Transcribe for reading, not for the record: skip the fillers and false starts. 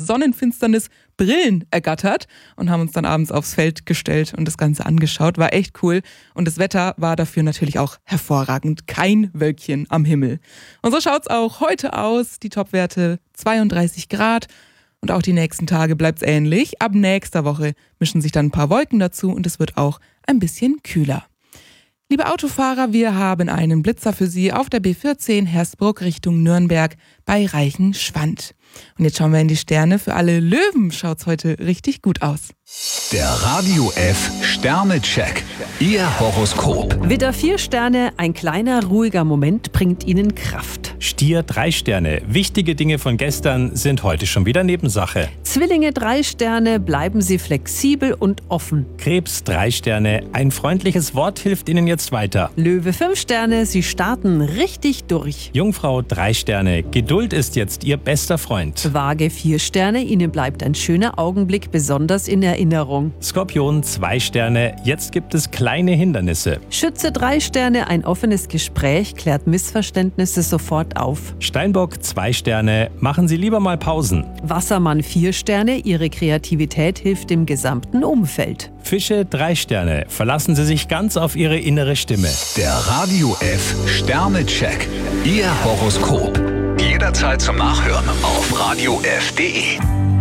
Sonnenfinsternis Brillen ergattert und haben uns dann abends aufs Feld gestellt und das Ganze angeschaut. War echt cool und das Wetter war dafür natürlich auch hervorragend. Kein Wölkchen am Himmel. Und so schaut's auch heute aus. Die Topwerte 32 Grad. Und auch die nächsten Tage bleibt's ähnlich. Ab nächster Woche mischen sich dann ein paar Wolken dazu und es wird auch ein bisschen kühler. Liebe Autofahrer, wir haben einen Blitzer für Sie auf der B14 Hersbruck Richtung Nürnberg bei Reichenschwand. Und jetzt schauen wir in die Sterne. Für alle Löwen schaut's heute richtig gut aus. Der Radio F Sternecheck. Ihr Horoskop. Widder 4 Sterne, ein kleiner ruhiger Moment bringt Ihnen Kraft. Stier 3 Sterne. Wichtige Dinge von gestern sind heute schon wieder Nebensache. Zwillinge 3 Sterne, bleiben Sie flexibel und offen. Krebs 3 Sterne. Ein freundliches Wort hilft Ihnen jetzt weiter. Löwe 5 Sterne, Sie starten richtig durch. Jungfrau 3 Sterne. Geduld ist jetzt Ihr bester Freund. Waage 4 Sterne, Ihnen bleibt ein schöner Augenblick besonders in Erinnerung. Skorpion 2 Sterne. Jetzt gibt es kleine Hindernisse. Schütze 3 Sterne, ein offenes Gespräch klärt Missverständnisse sofort auf. Steinbock 2 Sterne. Machen Sie lieber mal Pausen. Wassermann 4 Sterne, Ihre Kreativität hilft dem gesamten Umfeld. Fische 3 Sterne. Verlassen Sie sich ganz auf Ihre innere Stimme. Der Radio F Sternecheck. Ihr Horoskop. Jederzeit zum Nachhören auf radiof.de.